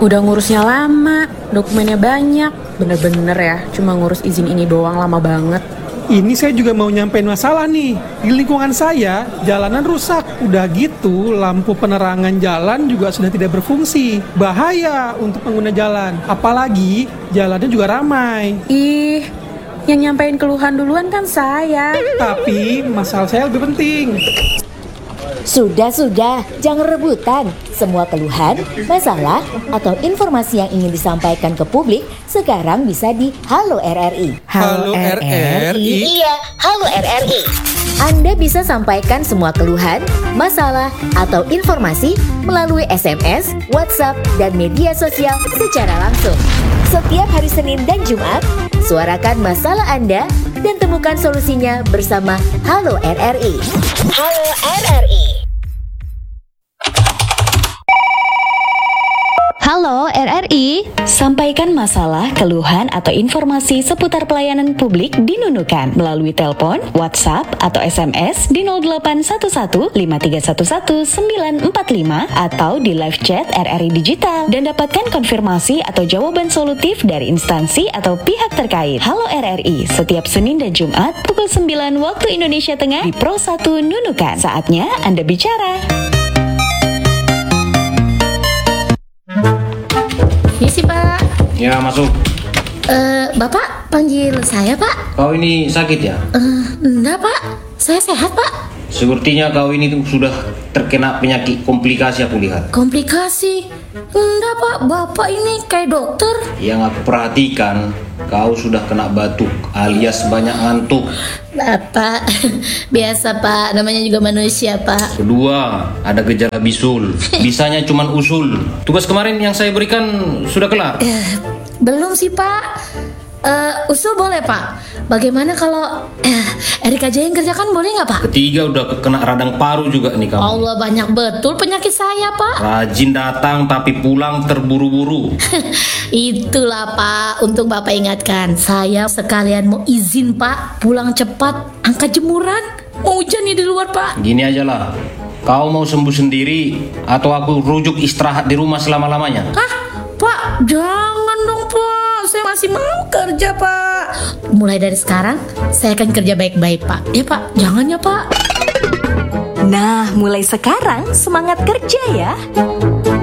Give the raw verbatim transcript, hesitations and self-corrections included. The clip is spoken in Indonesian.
Udah ngurusnya lama, dokumennya banyak. Bener-bener ya, cuma ngurus izin ini doang lama banget. Ini saya juga mau nyampein masalah nih. Di lingkungan saya, jalanan rusak. Udah gitu, lampu penerangan jalan juga sudah tidak berfungsi. Bahaya untuk pengguna jalan. Apalagi, jalannya juga ramai. Ih, yang nyampein keluhan duluan kan saya. Tapi, masalah saya lebih penting. Sudah-sudah, jangan rebutan. Semua keluhan, masalah, atau informasi yang ingin disampaikan ke publik sekarang bisa di Halo R R I. Halo R R I? Iya, Halo R R I. Anda bisa sampaikan semua keluhan, masalah, atau informasi melalui S M S, WhatsApp, dan media sosial secara langsung. Setiap hari Senin dan Jumat, suarakan masalah Anda dan temukan solusinya bersama Halo R R I. Halo R R I. Halo R R I, sampaikan masalah, keluhan, atau informasi seputar pelayanan publik di Nunukan melalui telepon, WhatsApp, atau S M S di nol delapan satu satu lima tiga satu satu sembilan empat lima atau di live chat R R I Digital dan dapatkan konfirmasi atau jawaban solutif dari instansi atau pihak terkait. Halo R R I, setiap Senin dan Jumat pukul sembilan waktu Indonesia Tengah di Pro satu Nunukan. Saatnya Anda bicara. Misi Pak. Ya, masuk. Eh, Bapak panggil saya Pak? Kau ini sakit ya? Eh, enggak Pak, saya sehat Pak. Sepertinya kau ini tuh sudah terkena penyakit komplikasi aku lihat. Komplikasi? Enggak Pak, Bapak ini kayak dokter. Yang aku perhatikan, kau sudah kena batuk alias banyak ngantuk. Bapak, biasa Pak, namanya juga manusia Pak. Kedua, ada gejala bisul. Bisanya cuman usul. Tugas kemarin yang saya berikan sudah kelar? Eh, belum sih Pak. Uh, usul boleh Pak. Bagaimana kalau eh, Erik aja yang kerjakan, boleh nggak Pak? Ketiga, udah kena radang paru juga nih kamu. Allah, banyak betul penyakit saya Pak. Rajin datang tapi pulang terburu-buru. Itulah Pak, untuk Bapak ingatkan. Saya sekalian mau izin Pak, pulang cepat, angkat jemuran. Mau hujan nih di luar Pak. Gini aja lah, kau mau sembuh sendiri atau aku rujuk istirahat di rumah selama-lamanya? Hah? Pak, jangan dong Pak. Saya masih mau kerja Pak. Mulai dari sekarang saya akan kerja baik-baik Pak. Ya Pak, jangan ya Pak. Nah, mulai sekarang semangat kerja ya.